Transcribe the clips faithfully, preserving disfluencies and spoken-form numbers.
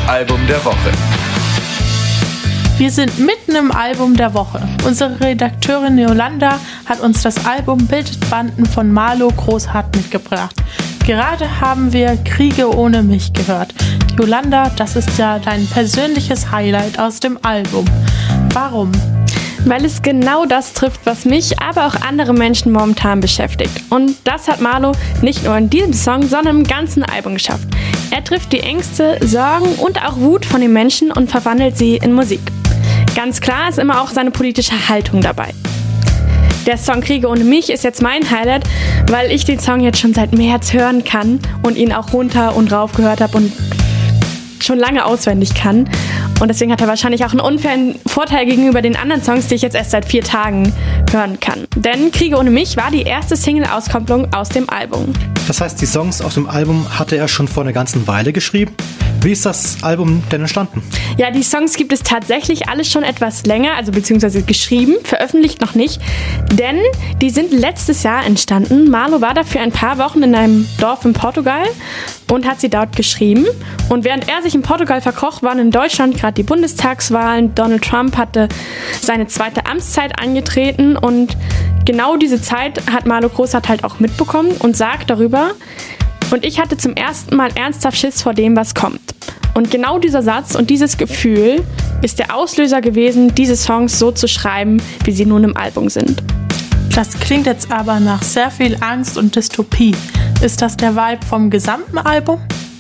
Album der Woche. Wir sind mitten im Album der Woche. Unsere Redakteurin Yolanda hat uns das Album Bildet Banden von Marlo Großhardt mitgebracht. Gerade haben wir Kriege ohne mich gehört. Yolanda, das ist ja dein persönliches Highlight aus dem Album. Warum? Weil es genau das trifft, was mich, aber auch andere Menschen momentan beschäftigt. Und das hat Marlo nicht nur in diesem Song, sondern im ganzen Album geschafft. Er trifft die Ängste, Sorgen und auch Wut von den Menschen und verwandelt sie in Musik. Ganz klar ist immer auch seine politische Haltung dabei. Der Song Kriege ohne mich ist jetzt mein Highlight, weil ich den Song jetzt schon seit März hören kann und ihn auch runter und rauf gehört habe und schon lange auswendig kann. Und deswegen hat er wahrscheinlich auch einen unfairen Vorteil gegenüber den anderen Songs, die ich jetzt erst seit vier Tagen hören kann. Denn Kriege ohne mich war die erste Single-Auskopplung aus dem Album. Das heißt, die Songs auf dem Album hatte er schon vor einer ganzen Weile geschrieben. Wie ist das Album denn entstanden? Ja, die Songs gibt es tatsächlich alles schon etwas länger, also beziehungsweise geschrieben, veröffentlicht noch nicht. Denn die sind letztes Jahr entstanden. Marlo war dafür ein paar Wochen in einem Dorf in Portugal und hat sie dort geschrieben. Und während er sich in Portugal verkroch, waren in Deutschland gerade die Bundestagswahlen. Donald Trump hatte seine zweite Amtszeit angetreten und genau diese Zeit hat Marlo Großhardt halt auch mitbekommen und sagt darüber: Und ich hatte zum ersten Mal ernsthaft Schiss vor dem, was kommt. Und genau dieser Satz und dieses Gefühl ist der Auslöser gewesen, diese Songs so zu schreiben, wie sie nun im Album sind. Das klingt jetzt aber nach sehr viel Angst und Dystopie. Ist das der Vibe vom gesamten Album?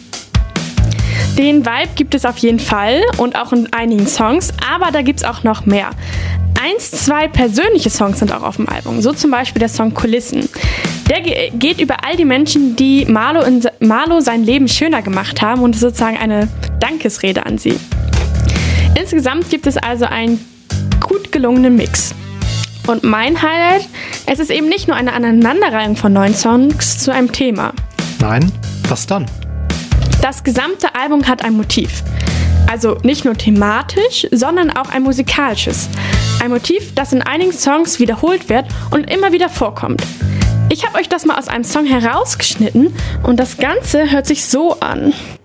Den Vibe gibt es auf jeden Fall und auch in einigen Songs, aber da gibt es auch noch mehr. Eins, zwei persönliche Songs sind auch auf dem Album, so zum Beispiel der Song Kulissen. Der ge- geht über all die Menschen, die Marlo, in, Marlo sein Leben schöner gemacht haben und ist sozusagen eine Dankesrede an sie. Insgesamt gibt es also einen gut gelungenen Mix. Und mein Highlight, es ist eben nicht nur eine Aneinanderreihung von neun Songs zu einem Thema. Nein, was dann? Das gesamte Album hat ein Motiv. Also nicht nur thematisch, sondern auch ein musikalisches. Ein Motiv, das in einigen Songs wiederholt wird und immer wieder vorkommt. Ich habe euch das mal aus einem Song herausgeschnitten und das Ganze hört sich so an.